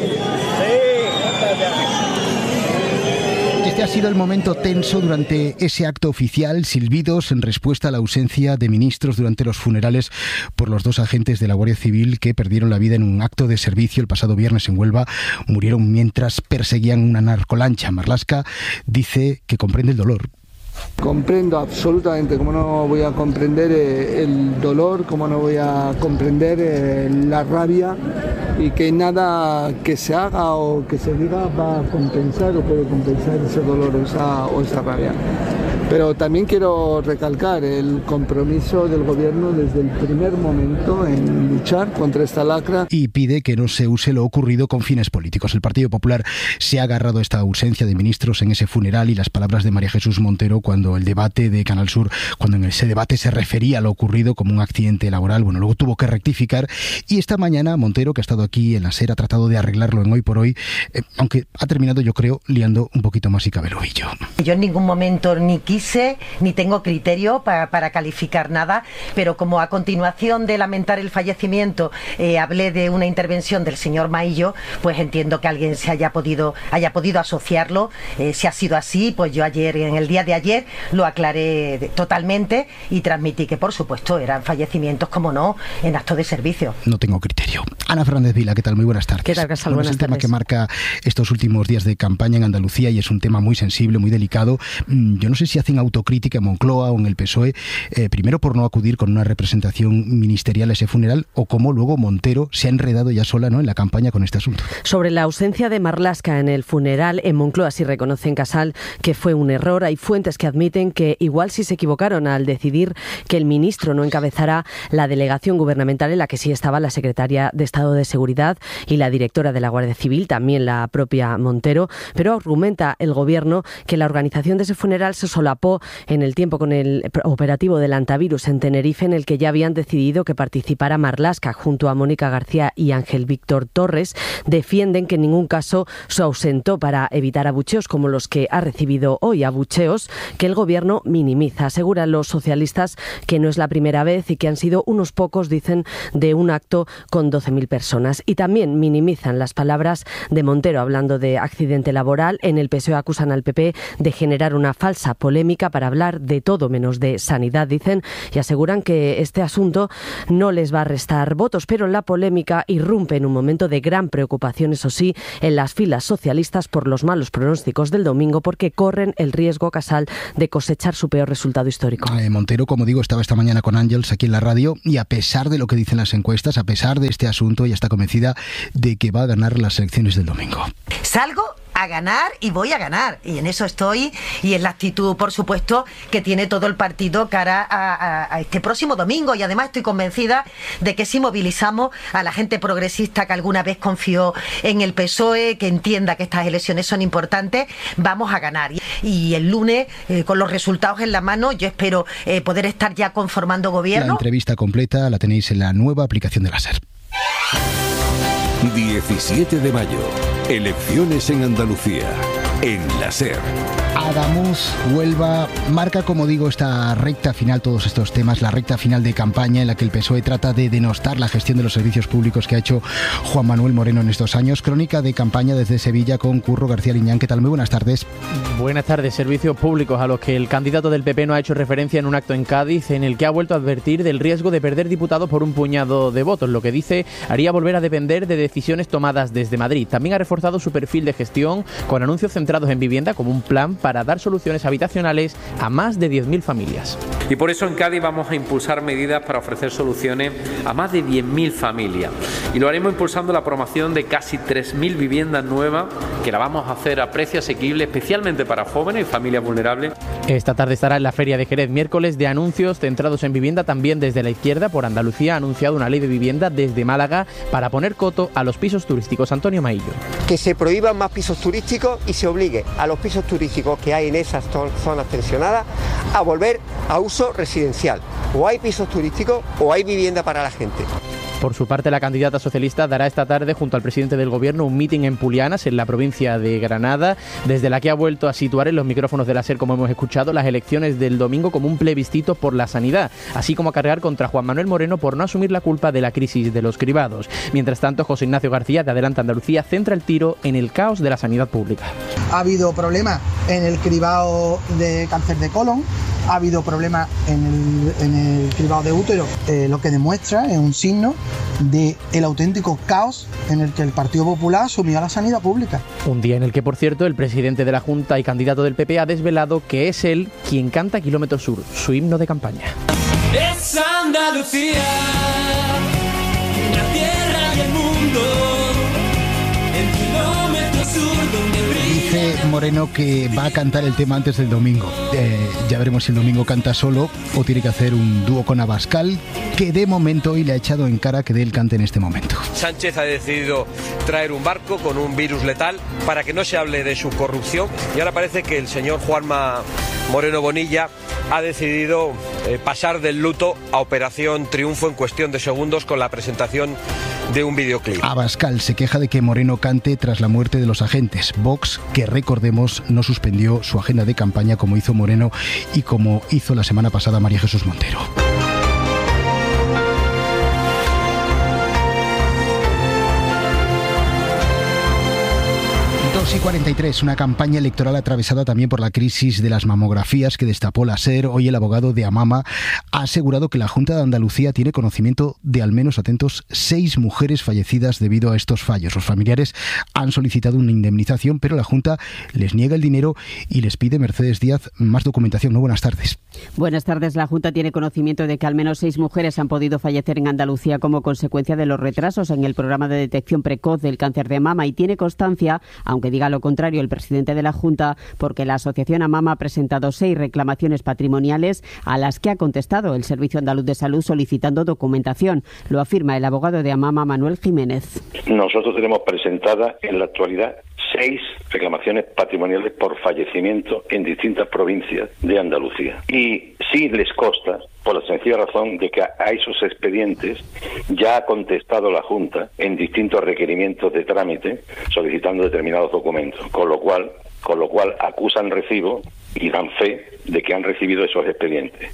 Este ha sido el momento tenso durante ese acto oficial, silbidos en respuesta a la ausencia de ministros durante los funerales por los dos agentes de la Guardia Civil que perdieron la vida en un acto de servicio el pasado viernes en Huelva. Murieron mientras perseguían una narcolancha. Marlaska dice que comprende el dolor. Comprendo absolutamente, cómo no voy a comprender el dolor, cómo no voy a comprender la rabia, y que nada que se haga o que se diga va a compensar o puede compensar ese dolor o esa rabia. Pero también quiero recalcar el compromiso del gobierno desde el primer momento en luchar contra esta lacra. Y pide que no se use lo ocurrido con fines políticos. El Partido Popular se ha agarrado a esta ausencia de ministros en ese funeral y las palabras de María Jesús Montero cuando el debate de Canal Sur, cuando en ese debate se refería a lo ocurrido como un accidente laboral. Bueno, luego tuvo que rectificar y esta mañana Montero, que ha estado aquí en la SER, ha tratado de arreglarlo en Hoy por Hoy, aunque ha terminado, yo creo, liando un poquito más y cabe el ovillo. Yo en ningún momento ni tengo criterio para calificar nada, pero como a continuación de lamentar el fallecimiento hablé de una intervención del señor Maillo, pues entiendo que alguien haya podido asociarlo. Si ha sido así, pues yo en el día de ayer lo aclaré totalmente y transmití que por supuesto eran fallecimientos, como no, en acto de servicio. No tengo criterio. Ana Fernández Vila, ¿qué tal? Muy buenas tardes. ¿Qué tal, Casal? Bueno, es el tema que marca estos últimos días de campaña en Andalucía y es un tema muy sensible, muy delicado. Yo no sé si hacen autocrítica en Moncloa o en el PSOE, primero por no acudir con una representación ministerial a ese funeral, o cómo luego Montero se ha enredado ya sola, ¿no?, en la campaña con este asunto. Sobre la ausencia de Marlaska en el funeral, en Moncloa sí reconocen, Casal, que fue un error. Hay fuentes que admiten que igual sí se equivocaron al decidir que el ministro no encabezará la delegación gubernamental en la que sí estaba la secretaria de Estado de Seguridad y la directora de la Guardia Civil, también la propia Montero, pero argumenta el gobierno que la organización de ese funeral se solapó en el tiempo con el operativo del antivirus en Tenerife, en el que ya habían decidido que participara Marlaska junto a Mónica García y Ángel Víctor Torres. Defienden que en ningún caso se ausentó para evitar abucheos como los que ha recibido hoy, abucheos que el gobierno minimiza. Aseguran los socialistas que no es la primera vez y que han sido unos pocos, dicen, de un acto con 12.000 personas. Y también minimizan las palabras de Montero hablando de accidente laboral. En el PSOE acusan al PP de generar una falsa polémica para hablar de todo menos de sanidad, dicen, y aseguran que este asunto no les va a restar votos, pero la polémica irrumpe en un momento de gran preocupación, eso sí, en las filas socialistas por los malos pronósticos del domingo, porque corren el riesgo, Casal, de cosechar su peor resultado histórico. Montero, como digo, estaba esta mañana con Ángels aquí en la radio y a pesar de lo que dicen las encuestas, a pesar de este asunto, ella está convencida de que va a ganar las elecciones del domingo. Salgo a ganar y voy a ganar, y en eso estoy, y es la actitud, por supuesto, que tiene todo el partido cara a este próximo domingo, y además estoy convencida de que si movilizamos a la gente progresista que alguna vez confió en el PSOE, que entienda que estas elecciones son importantes, vamos a ganar. Y el lunes, con los resultados en la mano, yo espero poder estar ya conformando gobierno. La entrevista completa la tenéis en la nueva aplicación de la SER. 17 de mayo, elecciones en Andalucía, en la SER. Adamuz, Huelva, marca, como digo, esta recta final, todos estos temas, la recta final de campaña en la que el PSOE trata de denostar la gestión de los servicios públicos que ha hecho Juan Manuel Moreno en estos años. Crónica de campaña desde Sevilla con Curro García Liñán. ¿Qué tal? Muy buenas tardes. Buenas tardes. Servicios públicos a los que el candidato del PP no ha hecho referencia en un acto en Cádiz, en el que ha vuelto a advertir del riesgo de perder diputados por un puñado de votos, lo que dice haría volver a depender de decisiones tomadas desde Madrid. También ha reforzado su perfil de gestión con anuncios centrados en vivienda como un plan para dar soluciones habitacionales a más de 10.000 familias. Y por eso en Cádiz vamos a impulsar medidas para ofrecer soluciones a más de 10.000 familias. Y lo haremos impulsando la promoción de casi 3.000 viviendas nuevas, que la vamos a hacer a precio asequible, especialmente para jóvenes y familias vulnerables. Esta tarde estará en la Feria de Jerez, miércoles de anuncios centrados en vivienda. También desde la izquierda, por Andalucía, ha anunciado una ley de vivienda desde Málaga para poner coto a los pisos turísticos. Antonio Maillo. Que se prohíban más pisos turísticos y se obligue a los pisos turísticos que hay en esas zonas tensionadas a volver a uso residencial. O hay pisos turísticos o hay vivienda para la gente. Por su parte, la candidata socialista dará esta tarde, junto al presidente del Gobierno, un mitin en Pulianas, en la provincia de Granada, desde la que ha vuelto a situar en los micrófonos de la SER, como hemos escuchado, las elecciones del domingo como un plebiscito por la sanidad, así como a cargar contra Juan Manuel Moreno por no asumir la culpa de la crisis de los cribados. Mientras tanto, José Ignacio García, de Adelante Andalucía, centra el tiro en el caos de la sanidad pública. Ha habido problemas en el cribado de cáncer de colon, ha habido problemas en el cribado de útero, lo que demuestra es un signo de el auténtico caos en el que el Partido Popular asumió a la sanidad pública. Un día en el que, por cierto, el presidente de la Junta y candidato del PP ha desvelado que es él quien canta Kilómetro Sur, su himno de campaña. Es Andalucía, la tierra y el mundo, el kilómetro sur donde brilla. Dice Moreno que va a cantar el tema antes del domingo. Ya veremos si el domingo canta solo o tiene que hacer un dúo con Abascal, que de momento hoy le ha echado en cara que dé el cante en este momento. Sánchez ha decidido traer un barco con un virus letal para que no se hable de su corrupción, y ahora parece que el señor Juanma Moreno Bonilla ha decidido pasar del luto a Operación Triunfo en cuestión de segundos con la presentación de un videoclip. Abascal se queja de que Moreno cante tras la muerte de los agentes. Vox, que recordemos, no suspendió su agenda de campaña como hizo Moreno y como hizo la semana pasada María Jesús Montero. 2:43, una campaña electoral atravesada también por la crisis de las mamografías que destapó la SER. Hoy el abogado de Amama ha asegurado que la Junta de Andalucía tiene conocimiento de al menos, atentos, 6 mujeres fallecidas debido a estos fallos. Los familiares han solicitado una indemnización, pero la Junta les niega el dinero y les pide, Mercedes Díaz, más documentación. Muy buenas tardes. Buenas tardes. La Junta tiene conocimiento de que al menos 6 mujeres han podido fallecer en Andalucía como consecuencia de los retrasos en el programa de detección precoz del cáncer de mama, y tiene constancia, aunque diga lo contrario el presidente de la Junta, porque la Asociación Amama ha presentado 6 reclamaciones patrimoniales a las que ha contestado el Servicio Andaluz de Salud solicitando documentación. Lo afirma el abogado de Amama, Manuel Jiménez. Nosotros tenemos presentadas en la actualidad 6 reclamaciones patrimoniales por fallecimiento en distintas provincias de Andalucía. Y sí les consta, por la sencilla razón de que a esos expedientes ya ha contestado la Junta en distintos requerimientos de trámite solicitando determinados documentos, con lo cual acusan recibo y dan fe de que han recibido esos expedientes.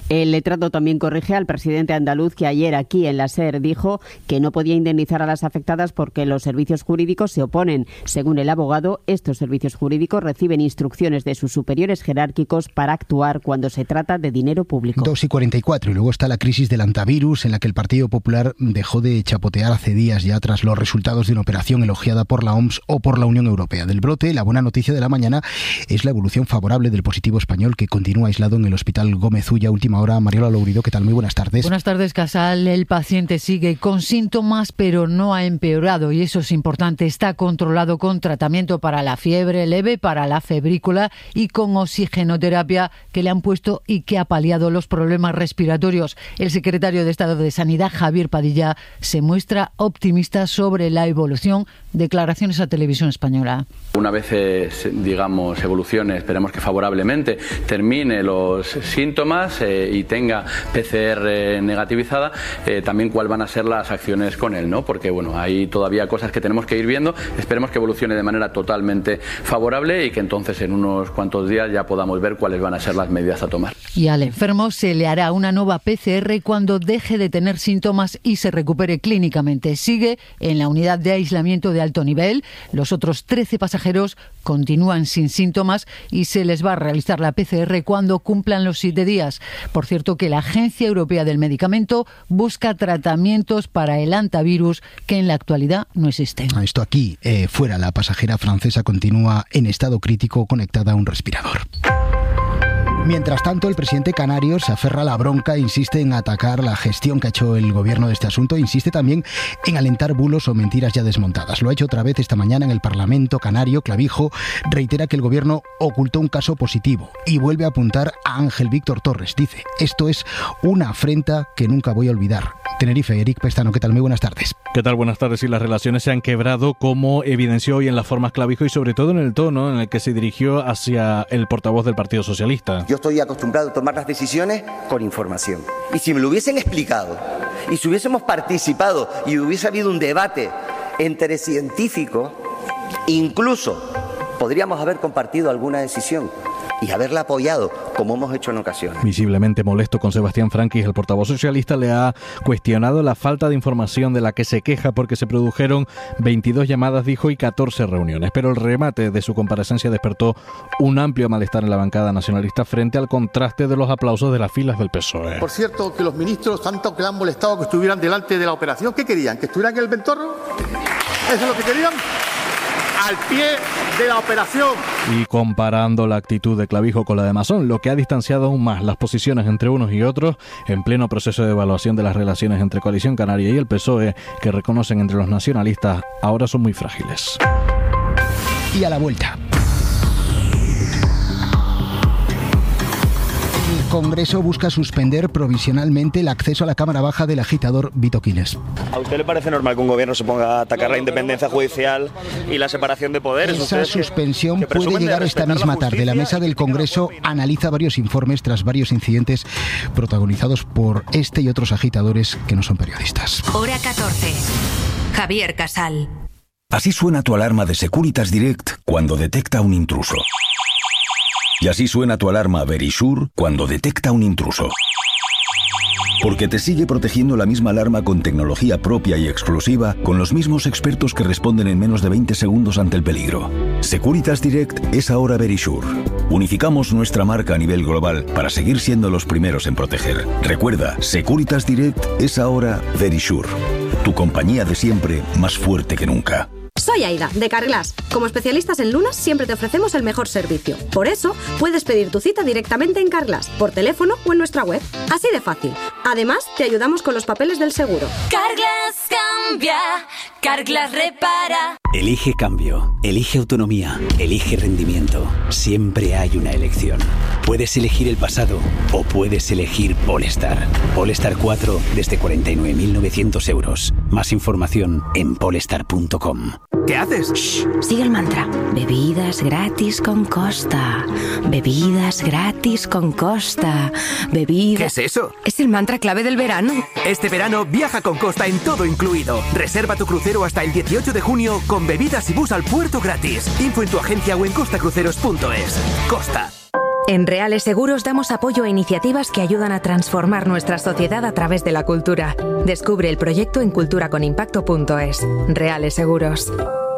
El letrado también corrige al presidente andaluz, que ayer aquí en la SER dijo que no podía indemnizar a las afectadas porque los servicios jurídicos se oponen. Según el abogado, estos servicios jurídicos reciben instrucciones de sus superiores jerárquicos para actuar cuando se trata de dinero público. 2:44, y luego está la crisis del antivirus, en la que el Partido Popular dejó de chapotear hace días ya tras los resultados de una operación elogiada por la OMS o por la Unión Europea. Del brote, la buena noticia de la mañana es la evolución favorable del positivo español, que continúa aislado en el Hospital Gómez Ulla. Última hora, Mariola Lourido, ¿qué tal? Muy buenas tardes. Buenas tardes, Casal. El paciente sigue con síntomas, pero no ha empeorado, y eso es importante. Está controlado con tratamiento para la fiebre leve, para la febrícula y con oxigenoterapia que le han puesto y que ha paliado los problemas respiratorios. El secretario de Estado de Sanidad, Javier Padilla, se muestra optimista sobre la evolución. Declaraciones a Televisión Española. Una vez, digamos, evolucione, esperemos que favorablemente, termine los síntomas y tenga PCR negativizada, también cuáles van a ser las acciones con él, ¿no? Porque, bueno, hay todavía cosas que tenemos que ir viendo. Esperemos que evolucione de manera totalmente favorable y que entonces en unos cuantos días ya podamos ver cuáles van a ser las medidas a tomar. Y al enfermo se le hará una nueva PCR cuando deje de tener síntomas y se recupere clínicamente. Sigue en la unidad de aislamiento de alto nivel. Los otros 13 pasajeros continúan sin síntomas y se les va a realizar la PCR cuando cumplan los 7 días. Por cierto, que la Agencia Europea del Medicamento busca tratamientos para el antivirus que en la actualidad no existen. Esto aquí, fuera, la pasajera francesa continúa en estado crítico conectada a un respirador. Mientras tanto, el presidente canario se aferra a la bronca e insiste en atacar la gestión que ha hecho el gobierno de este asunto. Insiste también en alentar bulos o mentiras ya desmontadas. Lo ha hecho otra vez esta mañana en el Parlamento canario. Clavijo reitera que el gobierno ocultó un caso positivo y vuelve a apuntar a Ángel Víctor Torres. Dice, esto es una afrenta que nunca voy a olvidar. Tenerife, Eric Pestano, ¿qué tal? Muy buenas tardes. ¿Qué tal? Buenas tardes. Y las relaciones se han quebrado, como evidenció hoy en las formas Clavijo y sobre todo en el tono en el que se dirigió hacia el portavoz del Partido Socialista. Yo estoy acostumbrado a tomar las decisiones con información. Y si me lo hubiesen explicado, y si hubiésemos participado y hubiese habido un debate entre científicos, incluso podríamos haber compartido alguna decisión y haberla apoyado, como hemos hecho en ocasiones. Visiblemente molesto con Sebastián Franquis, el portavoz socialista le ha cuestionado la falta de información de la que se queja porque se produjeron 22 llamadas, dijo, y 14 reuniones. Pero el remate de su comparecencia despertó un amplio malestar en la bancada nacionalista frente al contraste de los aplausos de las filas del PSOE. Por cierto, que los ministros, tanto que le han molestado que estuvieran delante de la operación, ¿qué querían? ¿Que estuvieran en el Ventorro? ¿Eso es lo que querían? Al pie de la operación. Y comparando la actitud de Clavijo con la de Masón, lo que ha distanciado aún más las posiciones entre unos y otros en pleno proceso de evaluación de las relaciones entre Coalición Canaria y el PSOE, que reconocen entre los nacionalistas ahora son muy frágiles. Y a la vuelta. El Congreso busca suspender provisionalmente el acceso a la Cámara Baja del agitador Vito Quiles. ¿A usted le parece normal que un gobierno se ponga a atacar la independencia judicial y la separación de poderes? Esa suspensión puede llegar esta misma tarde. La mesa del Congreso analiza varios informes tras varios incidentes protagonizados por este y otros agitadores que no son periodistas. Hora 14. Javier Casal. Así suena tu alarma de Securitas Direct cuando detecta un intruso. Y así suena tu alarma Verisure cuando detecta un intruso. Porque te sigue protegiendo la misma alarma con tecnología propia y exclusiva, con los mismos expertos que responden en menos de 20 segundos ante el peligro. Securitas Direct es ahora Verisure. Unificamos nuestra marca a nivel global para seguir siendo los primeros en proteger. Recuerda, Securitas Direct es ahora Verisure. Tu compañía de siempre, más fuerte que nunca. Soy Aida, de Carglass. Como especialistas en lunas, siempre te ofrecemos el mejor servicio. Por eso, puedes pedir tu cita directamente en Carglass, por teléfono o en nuestra web. Así de fácil. Además, te ayudamos con los papeles del seguro. Carglass cambia, Carglass repara. Elige cambio, elige autonomía, elige rendimiento. Siempre hay una elección. Puedes elegir el pasado o puedes elegir Polestar. Polestar 4 desde 49.900 euros. Más información en polestar.com. ¿Qué haces? Shh, sigue el mantra. Bebidas gratis con Costa. Bebidas gratis con Costa. Bebidas... ¿Qué es eso? Es el mantra clave del verano. Este verano viaja con Costa en todo incluido. Reserva tu crucero hasta el 18 de junio con bebidas y bus al puerto gratis. Info en tu agencia o en costacruceros.es. Costa. En Reales Seguros damos apoyo a iniciativas que ayudan a transformar nuestra sociedad a través de la cultura. Descubre el proyecto en culturaconimpacto.es. Reales Seguros.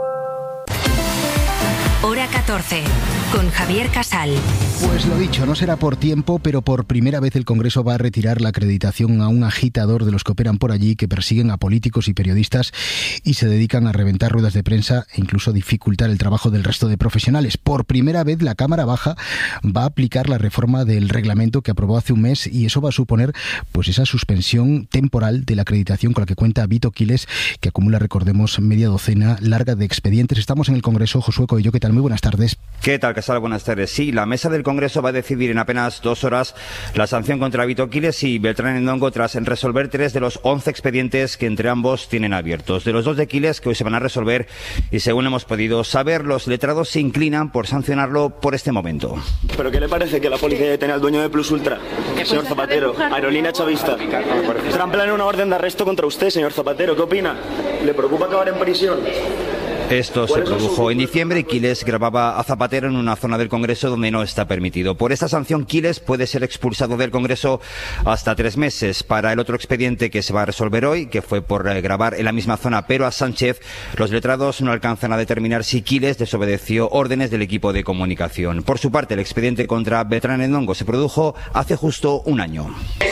Hora 14, con Javier Casal. Pues lo dicho, no será por tiempo, pero por primera vez el Congreso va a retirar la acreditación a un agitador de los que operan por allí, que persiguen a políticos y periodistas y se dedican a reventar ruedas de prensa e incluso dificultar el trabajo del resto de profesionales. Por primera vez la Cámara Baja va a aplicar la reforma del reglamento que aprobó hace un mes y eso va a suponer pues esa suspensión temporal de la acreditación con la que cuenta Vito Quiles, que acumula, recordemos, media docena larga de expedientes. Estamos en el Congreso. Josué Coello, ¿qué tal? Muy buenas tardes. ¿Qué tal, Casal? Buenas tardes. Sí, la mesa del Congreso va a decidir en apenas 2 horas la sanción contra Vito Quiles y Beltrán Endongo tras resolver 3 de los 11 expedientes que entre ambos tienen abiertos. De los 2 de Quiles, que hoy se van a resolver, y según hemos podido saber, los letrados se inclinan por sancionarlo por este momento. ¿Pero qué le parece que la policía detenga al dueño de Plus Ultra, señor Zapatero, aerolínea chavista? Tramplan una orden de arresto contra usted, señor Zapatero. ¿Qué opina? ¿Le preocupa acabar en prisión? Esto se produjo en diciembre y Quiles grababa a Zapatero en una zona del Congreso donde no está permitido. Por esta sanción, Quiles puede ser expulsado del Congreso hasta 3 meses. Para el otro expediente que se va a resolver hoy, que fue por grabar en la misma zona pero a Sánchez, los letrados no alcanzan a determinar si Quiles desobedeció órdenes del equipo de comunicación. Por su parte, el expediente contra Beltrán Endongo se produjo hace justo un año.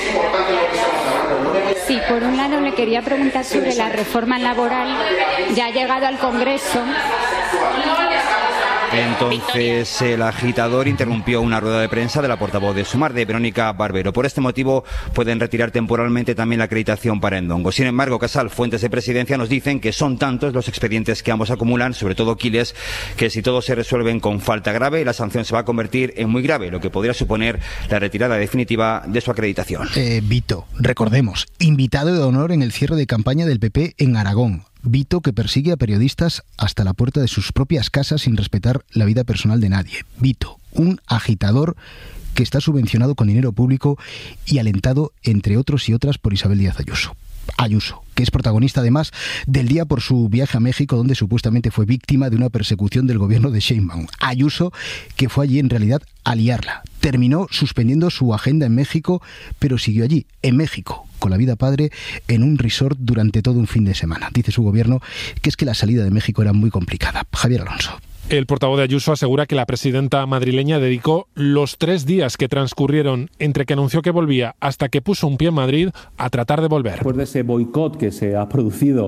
Sí, por un lado le quería preguntar sobre la reforma laboral. Ya ha llegado al Congreso. Entonces el agitador interrumpió una rueda de prensa de la portavoz de Sumar, de Verónica Barbero. Por este motivo pueden retirar temporalmente también la acreditación para Endongo. Sin embargo, Casal, fuentes de Presidencia nos dicen que son tantos los expedientes que ambos acumulan, sobre todo Quiles, que si todos se resuelven con falta grave, la sanción se va a convertir en muy grave, lo que podría suponer la retirada definitiva de su acreditación. Vito, recordemos, invitado de honor en el cierre de campaña del PP en Aragón. Vito, que persigue a periodistas hasta la puerta de sus propias casas sin respetar la vida personal de nadie. Vito, un agitador que está subvencionado con dinero público y alentado, entre otros y otras, por Isabel Díaz Ayuso, que es protagonista además del día por su viaje a México, donde supuestamente fue víctima de una persecución del gobierno de Sheinbaum. Ayuso, que fue allí en realidad a liarla. Terminó suspendiendo su agenda en México, pero siguió allí, en México, con la vida padre, en un resort durante todo un fin de semana. Dice su gobierno que es que la salida de México era muy complicada. Javier Alonso. El portavoz de Ayuso asegura que la presidenta madrileña dedicó los 3 días que transcurrieron entre que anunció que volvía hasta que puso un pie en Madrid a tratar de volver. Después de ese boicot que se ha producido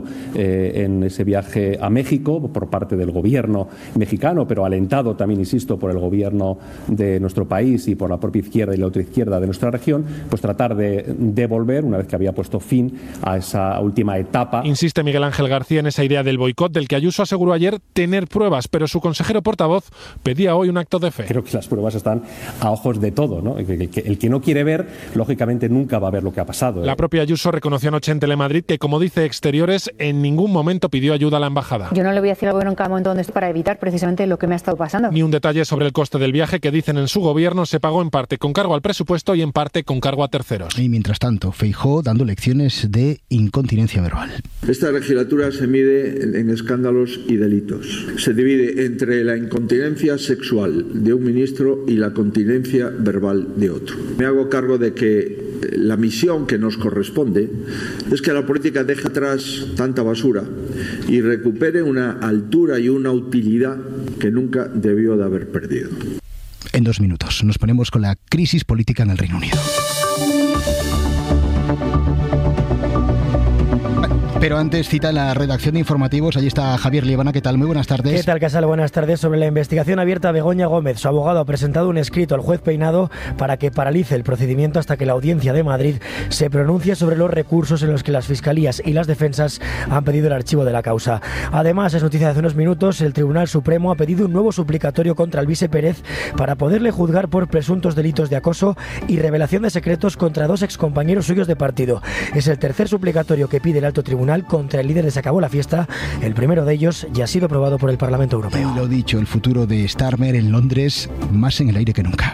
en ese viaje a México por parte del gobierno mexicano, pero alentado también, insisto, por el gobierno de nuestro país y por la propia izquierda y la otra izquierda de nuestra región, pues tratar de volver una vez que había puesto fin a esa última etapa. Insiste Miguel Ángel García en esa idea del boicot, del que Ayuso aseguró ayer tener pruebas, pero su consejero portavoz pedía hoy un acto de fe. Creo que las pruebas están a ojos de todo, ¿no? El que no quiere ver, lógicamente nunca va a ver lo que ha pasado. La propia Ayuso reconoció anoche en Telemadrid que, como dice Exteriores, en ningún momento pidió ayuda a la embajada. Yo no le voy a decir al gobierno en cada momento donde estoy para evitar precisamente lo que me ha estado pasando. Ni un detalle sobre el coste del viaje que, dicen en su gobierno, se pagó en parte con cargo al presupuesto y en parte con cargo a terceros. Y mientras tanto, Feijóo dando lecciones de incontinencia verbal. Esta legislatura se mide en escándalos y delitos. Se divide entre la incontinencia sexual de un ministro y la continencia verbal de otro. Me hago cargo de que la misión que nos corresponde es que la política deje atrás tanta basura y recupere una altura y una utilidad que nunca debió de haber perdido. En 2 minutos nos ponemos con la crisis política en el Reino Unido. Pero antes cita la redacción de informativos. Allí está Javier Liebana. ¿Qué tal? Muy buenas tardes. ¿Qué tal, Casal? Buenas tardes. Sobre la investigación abierta a Begoña Gómez, su abogado ha presentado un escrito al juez Peinado para que paralice el procedimiento hasta que la Audiencia de Madrid se pronuncie sobre los recursos en los que las fiscalías y las defensas han pedido el archivo de la causa. Además, es noticia de hace unos minutos, el Tribunal Supremo ha pedido un nuevo suplicatorio contra Alvise Pérez para poderle juzgar por presuntos delitos de acoso y revelación de secretos contra 2 excompañeros suyos de partido. Es el tercer suplicatorio que pide el alto tribunal contra el líder de Se Acabó la Fiesta. El primero de ellos ya ha sido aprobado por el Parlamento Europeo. Y lo dicho, el futuro de Starmer en Londres más en el aire que nunca.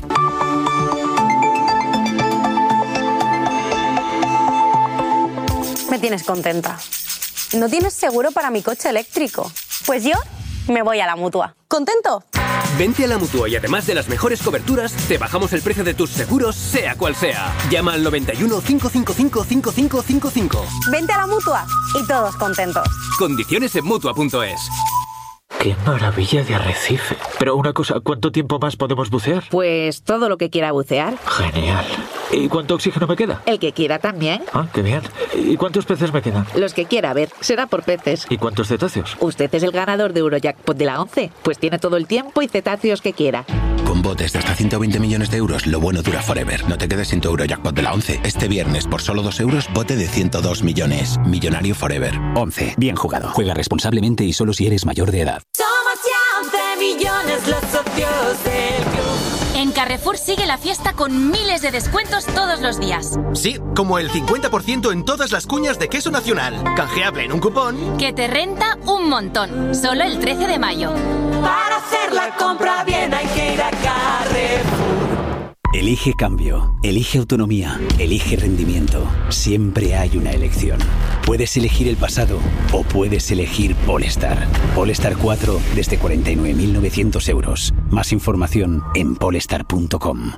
Me tienes contenta. ¿No tienes seguro para mi coche eléctrico? Pues yo me voy a la Mutua. ¿Contento? Vente a la Mutua y además de las mejores coberturas, te bajamos el precio de tus seguros, sea cual sea. Llama al 91 555 5555. Vente a la Mutua y todos contentos. Condiciones en Mutua.es. ¡Qué maravilla de arrecife! Pero una cosa, ¿cuánto tiempo más podemos bucear? Pues todo lo que quiera bucear. Genial. ¿Y cuánto oxígeno me queda? El que quiera también. Ah, qué bien. ¿Y cuántos peces me quedan? Los que quiera, a ver, será por peces. ¿Y cuántos cetáceos? Usted es el ganador de Eurojackpot de la 11. Pues tiene todo el tiempo y cetáceos que quiera. Con botes de hasta 120 millones de euros, lo bueno dura forever. No te quedes sin tu Eurojackpot de la 11. Este viernes, por solo 2 euros, bote de 102 millones. Millonario forever. 11. Bien jugado. Juega responsablemente y solo si eres mayor de edad. Somos ya 11 millones los socios del club. En Carrefour sigue la fiesta con miles de descuentos todos los días. Sí, como el 50% en todas las cuñas de queso nacional. Canjeable en un cupón que te renta un montón. Solo el 13 de mayo. Para hacer la compra bien hay que ir a Carrefour. Elige cambio, elige autonomía, elige rendimiento. Siempre hay una elección. Puedes elegir el pasado o puedes elegir Polestar. Polestar 4 desde 49.900 euros. Más información en polestar.com.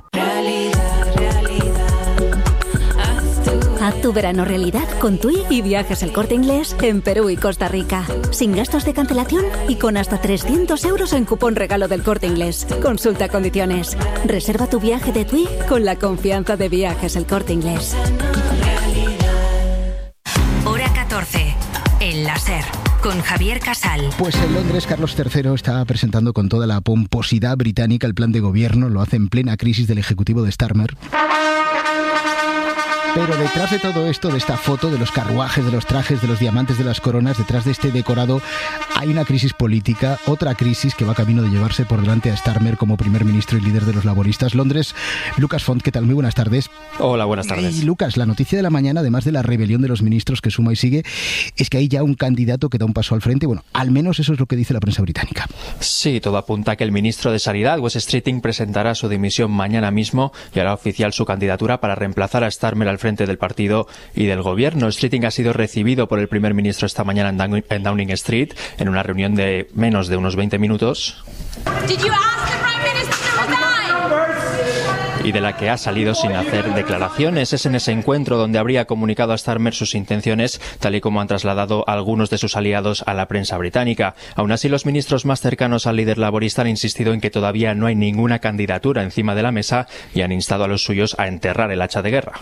Haz tu verano realidad con TUI y Viajes El Corte Inglés en Perú y Costa Rica. Sin gastos de cancelación y con hasta 300 euros en cupón regalo del Corte Inglés. Consulta condiciones. Reserva tu viaje de TUI con la confianza de Viajes El Corte Inglés. Hora 14. El láser. Con Javier Casal. Pues en Londres, Carlos III está presentando con toda la pomposidad británica el plan de gobierno. Lo hace en plena crisis del ejecutivo de Starmer. Pero detrás de todo esto, de esta foto, de los carruajes, de los trajes, de los diamantes, de las coronas, detrás de este decorado hay una crisis política, otra crisis que va camino de llevarse por delante a Starmer como primer ministro y líder de los laboristas. Londres, Lucas Font, ¿qué tal? Muy buenas tardes. Hola, buenas tardes. Y Lucas, la noticia de la mañana, además de la rebelión de los ministros que suma y sigue, es que hay ya un candidato que da un paso al frente. Bueno, al menos eso es lo que dice la prensa británica. Sí, todo apunta a que el ministro de Sanidad, Wes Streeting, presentará su dimisión mañana mismo y hará oficial su candidatura para reemplazar a Starmer al frente del partido y del gobierno. Streeting ha sido recibido por el primer ministro esta mañana en Downing Street en una reunión de menos de unos 20 minutos y de la que ha salido sin hacer declaraciones. Es en ese encuentro donde habría comunicado a Starmer sus intenciones, tal y como han trasladado algunos de sus aliados a la prensa británica. Aún así, los ministros más cercanos al líder laborista han insistido en que todavía no hay ninguna candidatura encima de la mesa y han instado a los suyos a enterrar el hacha de guerra.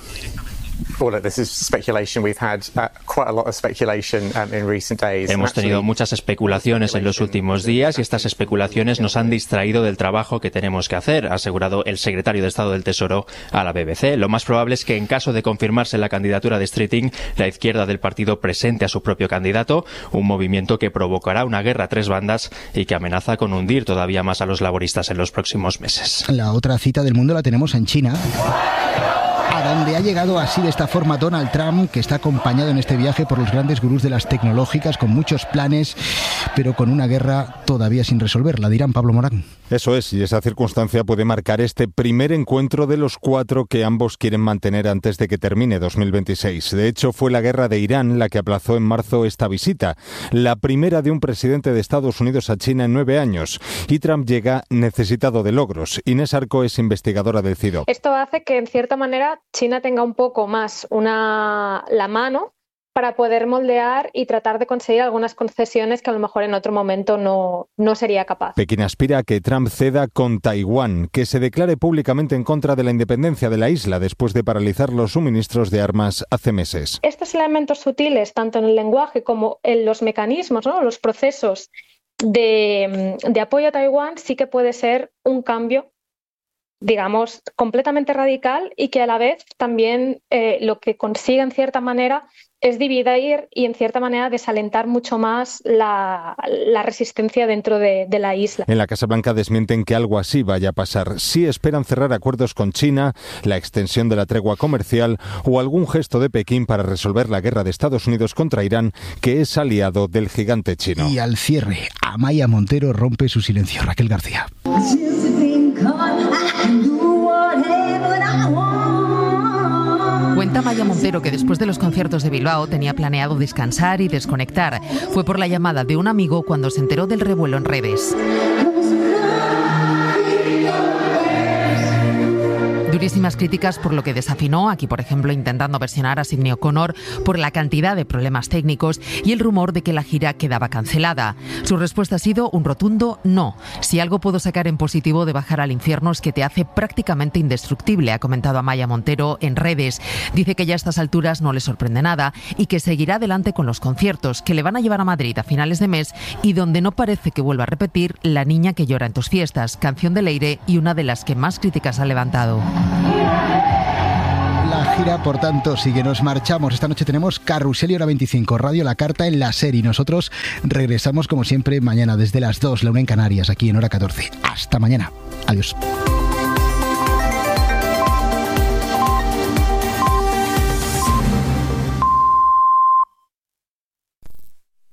Hemos tenido muchas especulaciones en los últimos días y estas especulaciones nos han distraído del trabajo que tenemos que hacer, ha asegurado el secretario de Estado del Tesoro a la BBC. Lo más probable es que en caso de confirmarse la candidatura de Streeting, la izquierda del partido presente a su propio candidato, un movimiento que provocará una guerra a tres bandas y que amenaza con hundir todavía más a los laboristas en los próximos meses. La otra cita del mundo la tenemos en China, a donde ha llegado así de esta forma Donald Trump, que está acompañado en este viaje por los grandes gurús de las tecnológicas, con muchos planes, pero con una guerra todavía sin resolver. La dirán Pablo Morán. Eso es, y esa circunstancia puede marcar este primer encuentro de los 4 que ambos quieren mantener antes de que termine 2026. De hecho, fue la guerra de Irán la que aplazó en marzo esta visita, la primera de un presidente de Estados Unidos a China en 9 años. Y Trump llega necesitado de logros. Inés Arco es investigadora del CIDO. Esto hace que, en cierta manera, China tenga un poco más la mano para poder moldear y tratar de conseguir algunas concesiones que a lo mejor en otro momento no sería capaz. Pekín aspira a que Trump ceda con Taiwán, que se declare públicamente en contra de la independencia de la isla después de paralizar los suministros de armas hace meses. Estos elementos sutiles, tanto en el lenguaje como en los mecanismos, ¿no?, los procesos de apoyo a Taiwán, sí que puede ser un cambio, digamos, completamente radical y que a la vez también lo que consigue en cierta manera es dividir y en cierta manera desalentar mucho más la resistencia dentro de la isla. En la Casa Blanca desmienten que algo así vaya a pasar. Sí esperan cerrar acuerdos con China, la extensión de la tregua comercial o algún gesto de Pekín para resolver la guerra de Estados Unidos contra Irán, que es aliado del gigante chino. Y al cierre, Amaya Montero rompe su silencio. Raquel García. Cuenta Amaya Montero que después de los conciertos de Bilbao tenía planeado descansar y desconectar. Fue por la llamada de un amigo cuando se enteró del revuelo en redes. durísimas críticas por lo que desafinó, aquí por ejemplo intentando versionar a Sidney O'Connor por la cantidad de problemas técnicos y el rumor de que la gira quedaba cancelada. Su respuesta ha sido un rotundo no. Si algo puedo sacar en positivo de Bajar al infierno es que te hace prácticamente indestructible, ha comentado Amaya Montero en redes. Dice que ya a estas alturas no le sorprende nada y que seguirá adelante con los conciertos que le van a llevar a Madrid a finales de mes y donde no parece que vuelva a repetir La niña que llora en tus fiestas, canción de Leire y una de las que más críticas ha levantado. La gira, por tanto, sigue. Nos marchamos. Esta noche tenemos Carrusel y Hora 25, Radio La Carta en la SER, y nosotros regresamos como siempre mañana desde las 2, la 1 en Canarias, aquí en Hora 14. Hasta mañana. Adiós.